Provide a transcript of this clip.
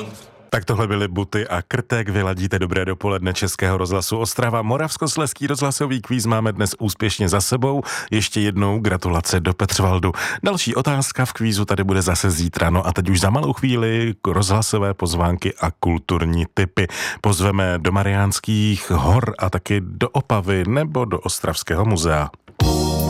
Tak tohle byly Buty a Krtek, vyladíte dobré dopoledne Českého rozhlasu Ostrava. Moravskoslezský rozhlasový kvíz máme dnes úspěšně za sebou. Ještě jednou gratulace do Petřvaldu. Další otázka v kvízu tady bude zase zítra. No a teď už za malou chvíli rozhlasové pozvánky a kulturní tipy. Pozveme do Mariánských hor a taky do Opavy nebo do Ostravského muzea.